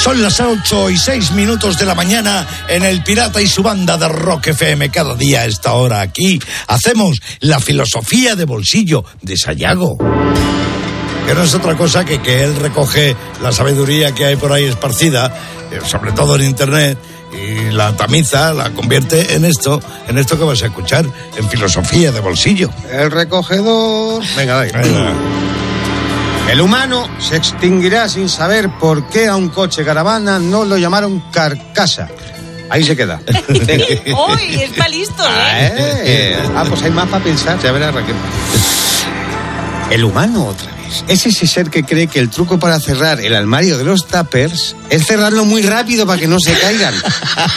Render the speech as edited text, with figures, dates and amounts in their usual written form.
Son las 8:06 de la mañana en El Pirata y su banda de Rock FM. Cada día a esta hora aquí hacemos la filosofía de bolsillo de Sayago, que no es otra cosa que él recoge la sabiduría que hay por ahí esparcida, sobre todo en internet, y la tamiza, la convierte en esto que vas a escuchar, en filosofía de bolsillo. El recogedor... Venga, dale. El humano se extinguirá sin saber por qué a un coche caravana no lo llamaron carcasa. Ahí se queda. ¡Uy! Está listo, ¿eh? Pues hay más para pensar, ya verás, Raquel. El humano, otra vez, es ese ser que cree que el truco para cerrar el armario de los tuppers es cerrarlo muy rápido para que no se caigan.